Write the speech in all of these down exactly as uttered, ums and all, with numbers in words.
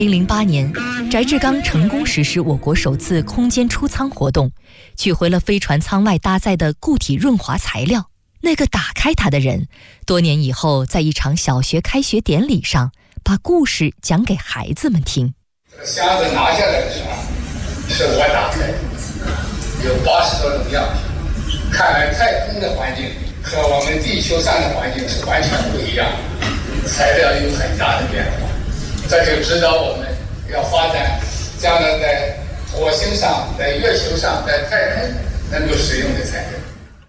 二零零八年，翟志刚成功实施我国首次空间出舱活动，取回了飞船舱外搭载的固体润滑材料。那个打开它的人，多年以后在一场小学开学典礼上，把故事讲给孩子们听。 箱子拿下来的时候，是我打开的，有八十多种样品。看来太空的环境和我们地球上的环境是完全不一样的，材料有很大的变化。这就指导我们要发展将来在火星上、在月球上、在太空能够使用的材料。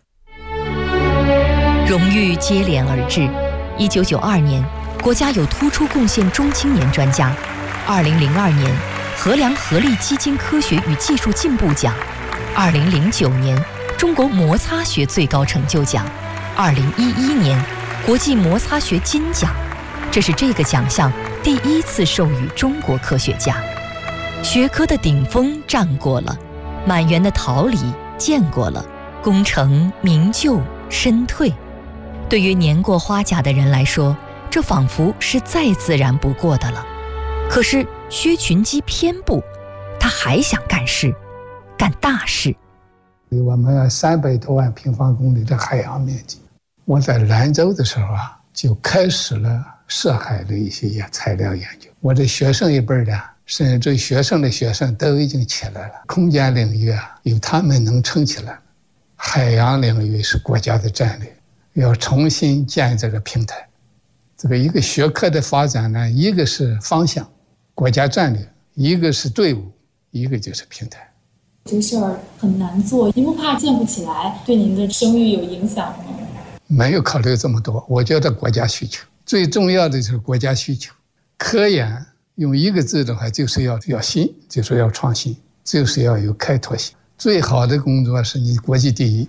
荣誉接连而至。一九九二年，国家有突出贡献中青年专家；二零零二年，衡量合力基金科学与技术进步奖；二零零九年，中国摩擦学最高成就奖；二零一一年，国际摩擦学金奖。这是这个奖项第一次授予中国科学家。学科的顶峰站过了，满园的桃李见过了，功成名就身退。对于年过花甲的人来说，这仿佛是再自然不过的了。可是薛群基偏不，他还想干事，干大事。 我们三百多万平方公里的海洋面积，我在兰州的时候啊，就开始了涉海的一些材料研究。我的学生一辈的，甚至学生的学生都已经起来了。空间领域啊，有他们能撑起来；海洋领域是国家的战略，要重新建这个平台。这个一个学科的发展呢，一个是方向，国家战略；一个是队伍，一个就是平台。 这事儿很难做，您不怕建不起来，对您的声誉有影响吗？ 没有考虑这么多，我觉得国家需求最重要的就是国家需求。科研用一个字的话，就是要要新，就是要创新，就是要有开拓性。最好的工作是你国际第一。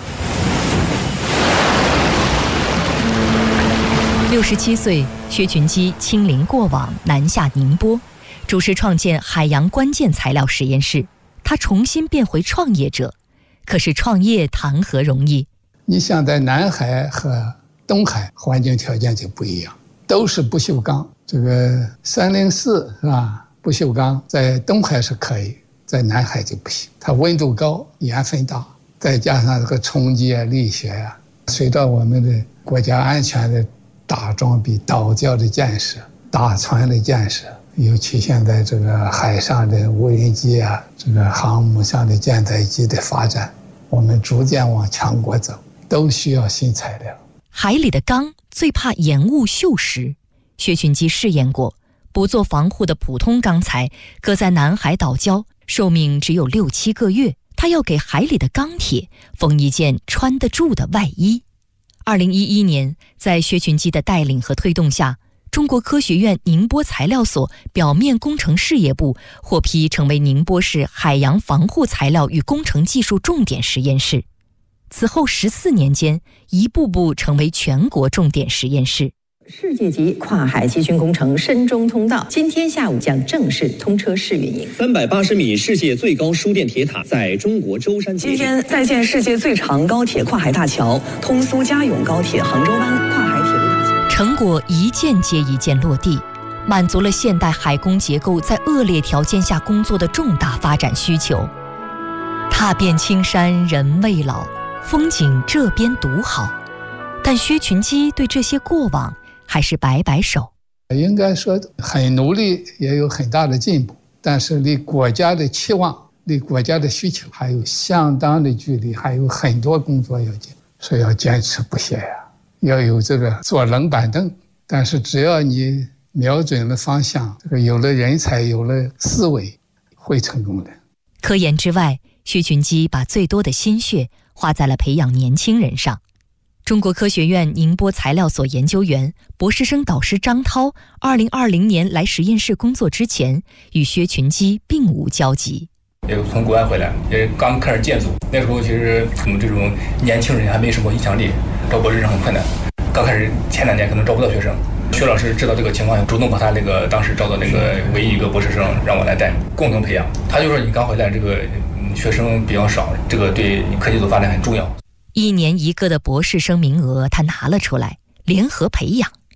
六十七岁，薛群基亲临过往，南下宁波，主持创建海洋关键材料实验室。他重新变回创业者，可是创业谈何容易？ 你像在南海和东海环境条件就不一样，都是不锈钢。这个三零四是吧？不锈钢在东海是可以，在南海就不行。它温度高，盐分大，再加上这个冲击啊、力学啊，随着我们的国家安全的大装备、岛礁的建设、大船的建设，尤其现在这个海上的无人机啊，这个航母上的舰载机的发展，我们逐渐往强国走，都需要新材料。 海里的钢最怕盐雾锈蚀，薛群基试验过，不做防护的普通钢材搁在南海岛礁，寿命只有六七个月。他要给海里的钢铁缝一件穿得住的外衣。二零一一年，在薛群基的带领和推动下，中国科学院宁波材料所表面工程事业部获批成为宁波市海洋防护材料与工程技术重点实验室。此后十四年间，一步步成为全国重点实验室。 世界级跨海集群工程深中通道今天下午将正式通车试运营。 三百八十米世界最高输电铁塔在中国舟山。 今天再建世界最长高铁跨海大桥——通苏嘉甬高铁杭州湾跨海铁路大桥。 成果一件接一件落地，满足了现代海工结构在恶劣条件下工作的重大发展需求。踏遍青山人未老，风景这边独好。但薛群基对这些过往还是摆摆手。 应该说很努力，也有很大的进步，但是离国家的期望、离国家的需求还有相当的距离，还有很多工作要做，所以要坚持不懈呀、啊，要有这个坐冷板凳。但是只要你瞄准了方向，这个有了人才，有了思维，会成功的。 科研之外，薛群基把最多的心血花在了培养年轻人上。中国科学院宁波材料所研究员、博士生导师张涛，二零二零年来实验室工作之前，与薛群基并无交集。 也从国外回来，也刚开始建组，那时候其实我们这种年轻人还没什么影响力，招博士生很困难。刚开始前两年可能招不到学生，薛老师知道这个情况，主动把他那个当时招的那个唯一一个博士生让我来带，共同培养。他就说你刚回来，这个学生比较少，这个对你科技组发展很重要。 一年一个的博士生名额他拿了出来，联合培养。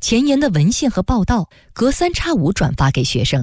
前沿的文献和报道隔三差五转发给学生。